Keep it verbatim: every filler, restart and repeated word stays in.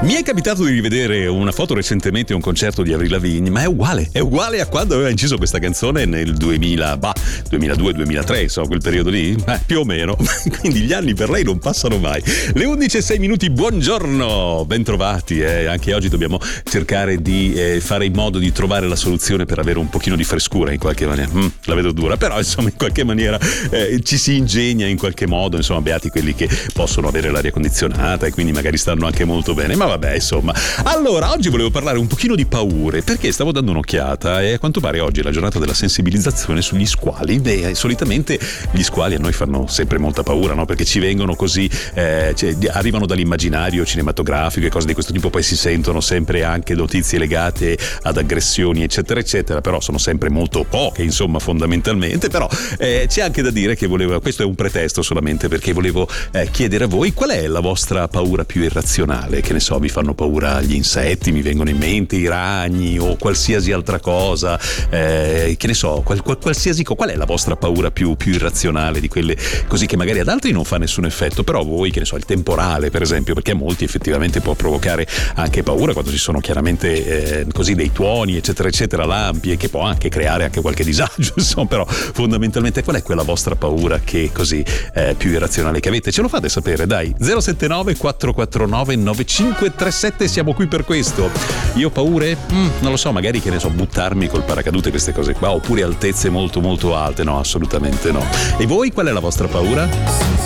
Mi è capitato di rivedere una foto recentemente a un concerto di Avril Lavigne, ma è uguale, è uguale a quando aveva inciso questa canzone nel duemila, bah, duemiladue duemilatré, insomma, quel periodo lì, eh, più o meno. Quindi gli anni per lei non passano mai. Le undici e sei minuti, buongiorno, bentrovati. Eh. Anche oggi dobbiamo cercare di eh, fare in modo di trovare la soluzione per avere un pochino di frescura in qualche maniera. Mm, la vedo dura, però insomma in qualche maniera eh, ci si ingegna in qualche modo, insomma, beati quelli che possono avere l'aria condizionata e quindi magari stanno anche molto bene, ma vabbè, insomma. Allora, oggi volevo parlare un pochino di paure, perché stavo dando un'occhiata e a quanto pare oggi è la giornata della sensibilizzazione sugli squali. Beh, solitamente gli squali a noi fanno sempre molta paura, no? Perché ci vengono così, eh, cioè, arrivano dall'immaginario cinematografico e cose di questo tipo, poi si sentono sempre anche notizie legate ad aggressioni, eccetera, eccetera, però sono sempre molto poche, insomma, fondamentalmente. Però eh, c'è anche da dire che volevo, questo è un pretesto solamente perché volevo eh, chiedere a voi qual è la vostra paura più irrazionale. Che ne so, mi fanno paura gli insetti, mi vengono in mente i ragni o qualsiasi altra cosa, eh, che ne so, qual, qual, qualsiasi cosa. Qual è la vostra paura più, più irrazionale di quelle così che magari ad altri non fa nessun effetto, però voi, che ne so, il temporale per esempio, perché a molti effettivamente può provocare anche paura quando ci sono chiaramente eh, così dei tuoni, eccetera, eccetera, lampi, e che può anche creare anche qualche disagio, insomma. Però fondamentalmente qual è quella vostra paura che così eh, più irrazionale che avete? Ce lo fate sapere, dai. zero sette nove quattro quattro nove nove cinque tre sette, siamo qui per questo. Io paure? Mm, non lo so, magari, che ne so, buttarmi col paracadute, queste cose qua, oppure altezze molto molto alte. No, assolutamente no. E voi, qual è la vostra paura?